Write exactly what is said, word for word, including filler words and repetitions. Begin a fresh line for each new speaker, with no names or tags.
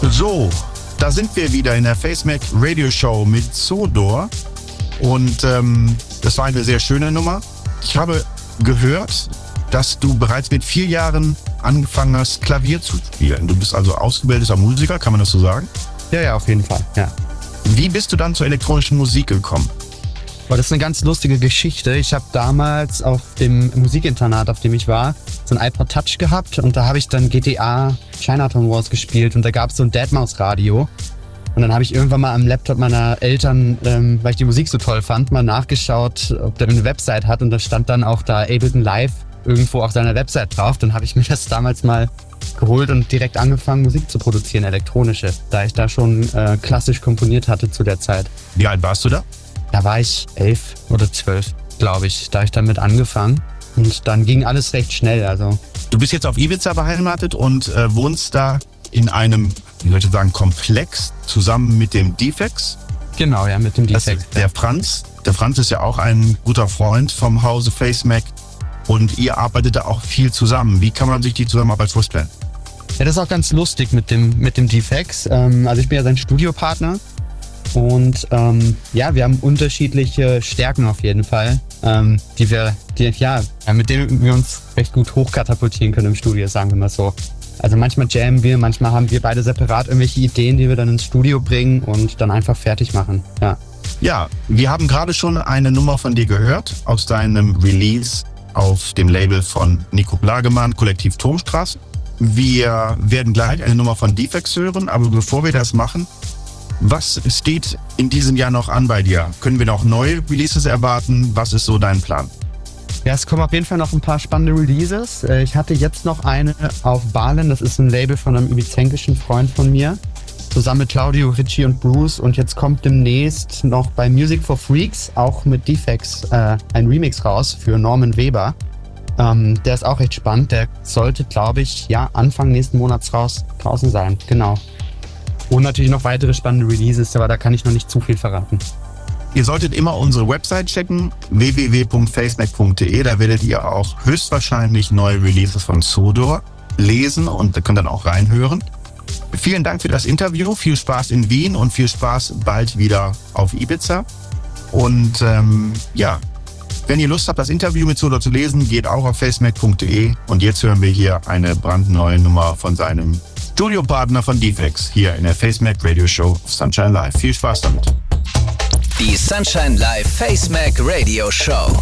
So, da sind wir wieder in der FaceMac Radio Show mit Sodor. Und ähm, das war eine sehr schöne Nummer. Ich habe gehört, dass du bereits mit vier Jahren angefangen hast, Klavier zu spielen. Du bist also ausgebildeter Musiker, kann man das so sagen?
Ja, ja, auf jeden Fall, ja.
Wie bist du dann zur elektronischen Musik gekommen?
Oh, das ist eine ganz lustige Geschichte. Ich habe damals auf dem Musikinternat, auf dem ich war, so ein iPod Touch gehabt und da habe ich dann G T A Chinatown Wars gespielt und da gab es so ein Deadmau5-Radio. Und dann habe ich irgendwann mal am Laptop meiner Eltern, ähm, weil ich die Musik so toll fand, mal nachgeschaut, ob der eine Website hat und da stand dann auch da Ableton Live irgendwo auf seiner Website drauf. Dann habe ich mir das damals mal geholt und direkt angefangen, Musik zu produzieren, elektronische, da ich da schon äh, klassisch komponiert hatte zu der Zeit.
Wie alt warst du da?
Da war ich elf oder zwölf, glaube ich. Da habe ich damit angefangen und dann ging alles recht schnell. Also
Du bist jetzt auf Ibiza beheimatet und äh, wohnst da in einem, wie soll ich sagen, Komplex zusammen mit dem Defex.
Genau, ja, mit dem Defex.
Der Franz, der Franz ist ja auch ein guter Freund vom Hause FaceMac und ihr arbeitet da auch viel zusammen. Wie kann man sich die Zusammenarbeit vorstellen?
Ja, das ist auch ganz lustig mit dem, mit dem Defex. Ähm, also ich bin ja sein Studiopartner. Und ähm, ja, wir haben unterschiedliche Stärken auf jeden Fall, ähm, die wir, die, ja, mit denen wir uns recht gut hochkatapultieren können im Studio, sagen wir mal so. Also manchmal jammen wir, manchmal haben wir beide separat irgendwelche Ideen, die wir dann ins Studio bringen und dann einfach fertig machen. Ja,
ja, wir haben gerade schon eine Nummer von dir gehört aus deinem Release auf dem Label von Nico Plagemann, Kollektiv Turmstraße. Wir werden gleich eine Nummer von Defex hören, aber bevor wir das machen, was steht in diesem Jahr noch an bei dir? Können wir noch neue Releases erwarten? Was ist so dein Plan?
Ja, es kommen auf jeden Fall noch ein paar spannende Releases. Ich hatte jetzt noch eine auf Balen, das ist ein Label von einem ibizenkischen Freund von mir, zusammen mit Claudio, Richie und Bruce. Und jetzt kommt demnächst noch bei Music for Freaks, auch mit Defex, äh, ein Remix raus für Norman Weber. Ähm, der ist auch recht spannend, der sollte, glaube ich, ja, Anfang nächsten Monats raus, draußen sein, genau. Und natürlich noch weitere spannende Releases, aber da kann ich noch nicht zu viel verraten.
Ihr solltet immer unsere Website checken, w w w punkt facemac punkt d e. Da werdet ihr auch höchstwahrscheinlich neue Releases von Sodor lesen und da könnt dann auch reinhören. Vielen Dank für das Interview, viel Spaß in Wien und viel Spaß bald wieder auf Ibiza. Und ähm, ja, wenn ihr Lust habt, das Interview mit Sodor zu lesen, geht auch auf facemac punkt d e. Und jetzt hören wir hier eine brandneue Nummer von seinem Studiopartner von Defex hier in der FaceMac Radio Show auf Sunshine Live. Viel Spaß damit.
Die Sunshine Live FaceMac Radio Show.